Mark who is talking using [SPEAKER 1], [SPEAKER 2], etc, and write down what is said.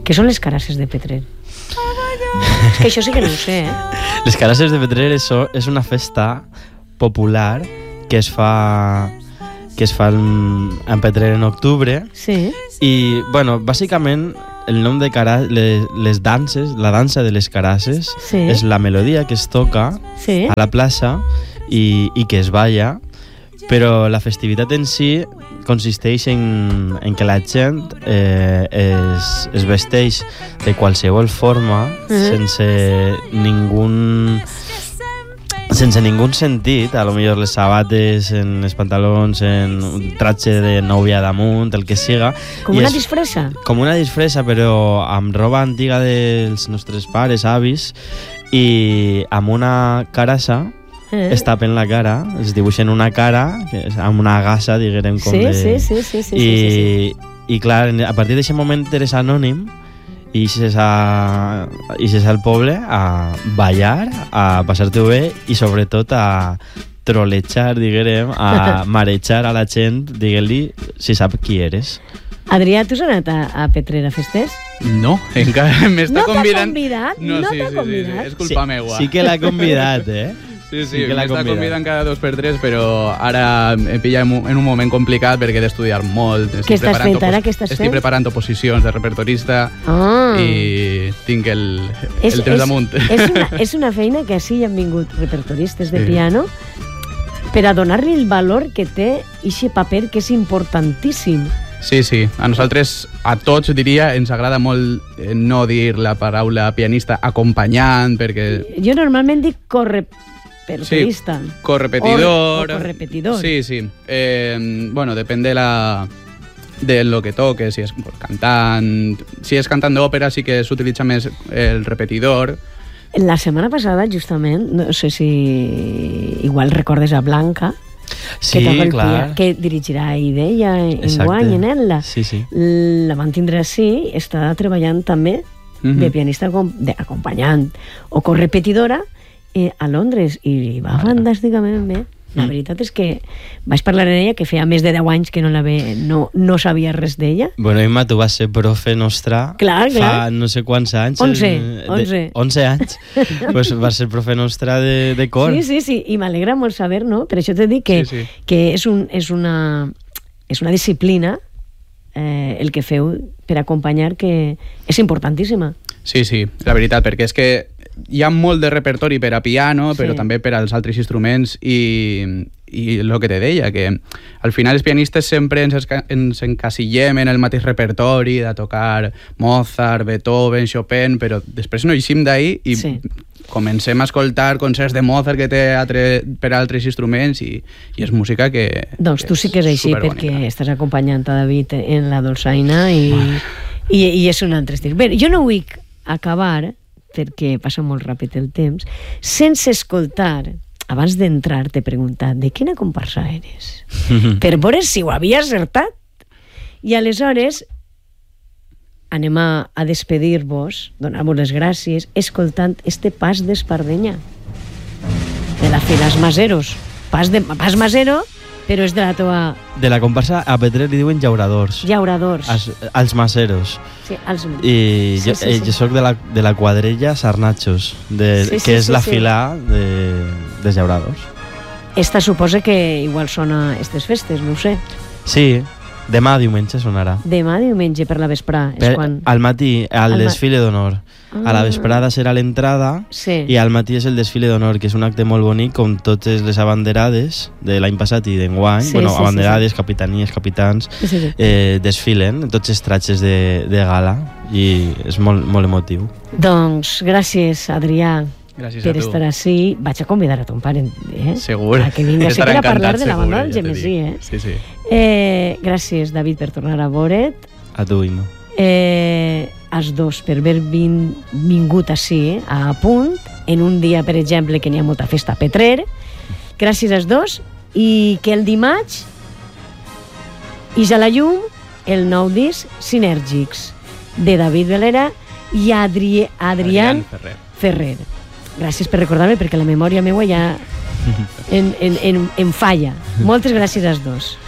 [SPEAKER 1] Què són les carasses de Petrer? És que això sí que no ho sé,
[SPEAKER 2] Les carasses de Petrer és una festa popular que es fa en Petrer en octubre.
[SPEAKER 1] Sí.
[SPEAKER 2] I, bueno, bàsicament el nom de les danses, la dansa de les carasses, és la melodia que es toca a la plaça i que es balla, però la festivitat en si consisteix en que la gent es vesteix de qualsevol forma sense ningún sentit, a lo millor les sabates, en els pantalons, en un tratge de nòvia damunt, el que siga.
[SPEAKER 1] Com una disfressa? Com
[SPEAKER 2] una disfressa, però amb roba antiga dels nostres pares, avis, i amb una carassa es tapen la cara, es dibuixen una cara amb una gassa, diguem, com
[SPEAKER 1] Sí.
[SPEAKER 2] I clar, a partir d'aquest moment eres anònim i ixes al poble a ballar, a passar-t'ho bé i sobretot a trolejar, diguem, a marejar a la gent, diguem-li si sap qui eres.
[SPEAKER 1] Adrià, tu has anat a Petrer a festes?
[SPEAKER 3] No, encara m'està convidant.
[SPEAKER 1] No t'ha convidat?
[SPEAKER 3] És culpa meua.
[SPEAKER 2] Sí que l'ha convidat,
[SPEAKER 3] Sí, m'està convidant cada 2 per 3, però ara em pilla en un moment complicat perquè he d'estudiar molt.
[SPEAKER 1] Què estàs fent ara?
[SPEAKER 3] Estic preparant oposicions de repertorista i tinc el temps damunt.
[SPEAKER 1] És una feina que així hi han vingut repertoristes de piano per a donar-li el valor que té aquest paper que és importantíssim.
[SPEAKER 3] Sí. A nosaltres, a tots, diria, ens agrada molt no dir la paraula pianista acompanyant, perquè...
[SPEAKER 1] Jo normalment dic correpetidor.
[SPEAKER 3] Sí, correpetidor.
[SPEAKER 1] O correpetidor.
[SPEAKER 3] Sí. Bueno, depèn de lo que toque, si és cantant... Si és cantant d'òpera sí que s'utilitza més el repetidor.
[SPEAKER 1] La setmana passada, justament, no sé si igual recordes a Blanca,
[SPEAKER 2] sí, clar,
[SPEAKER 1] que dirigirà Idea enguany en ella.
[SPEAKER 2] Sí.
[SPEAKER 1] La van tindre així, està treballant també de pianista acompanyant o correpetidora a Londres i va fantàsticament bé. La veritat és que vaig parlar amb ella, que feia més de 10 anys que no sabia res d'ella.
[SPEAKER 2] Bueno, Imma, tu vas ser profe nostra fa no sé quants anys. 11 anys. Pues vas ser profe nostra de cor.
[SPEAKER 1] Sí, i m'alegra molt saber, no? Per això t'he dit que és una disciplina el que feu per acompanyar, que és importantíssima.
[SPEAKER 3] Sí, la veritat, perquè és que hi ha molt de repertori per a piano, però també per als altres instruments i el que te deia, que al final els pianistes sempre ens encasillem en el mateix repertori de tocar Mozart, Beethoven, Chopin, però després no eixim d'ahir i comencem a escoltar concerts de Mozart que té per a altres instruments i és música que...
[SPEAKER 1] Doncs tu sí que és així, perquè estàs acompanyant a David en la dolçaina i és un altre estil. Bé, jo no vull acabar, perquè passa molt ràpid el temps, sense escoltar, abans d'entrar t'he preguntat de quina comparsa eres, per veure si ho havia acertat. I aleshores anem a despedir-vos, donar-vos les gràcies, escoltant este Pas d'Espardenya, de la Filas Maseros. Pas Masero, però és de la teva...
[SPEAKER 2] De la comparsa a Petrer li diuen llauradors.
[SPEAKER 1] Llauradors.
[SPEAKER 2] Els maseros.
[SPEAKER 1] Sí,
[SPEAKER 2] I jo soc de la quadrella Sarnachos, que és la fila de llauradors.
[SPEAKER 1] Esta suposa que igual sona aquestes festes, no ho sé.
[SPEAKER 2] Sí, demà diumenge sonarà.
[SPEAKER 1] Demà diumenge per la vesprà.
[SPEAKER 2] Al matí, al desfile d'honor. A la vesprada serà l'entrada i al matí és el desfile d'honor, que és un acte molt bonic, com totes les abanderades de l'any passat i d'enguany. Abanderades, capitanies, capitans, desfilen tots els tratges de gala i és molt emotiu.
[SPEAKER 1] Doncs gràcies, Adrià, per estar així. Vaig a convidar a ton pare,
[SPEAKER 3] segur,
[SPEAKER 1] que vinga a parlar de la banda del Gemesí.
[SPEAKER 3] Sí.
[SPEAKER 1] Gràcies, David, per tornar a veure't.
[SPEAKER 2] A tu, Imma.
[SPEAKER 1] Els dos per haver vingut així a punt en un dia, per exemple, que n'hi ha molta festa a Petrer. Gràcies als dos, i que el dimarts ix a la llum el nou disc Sinèrgics de David Velera i Adrián Ferrer. Gràcies per recordar-me, perquè la memòria meua ja em falla. Moltes gràcies als dos.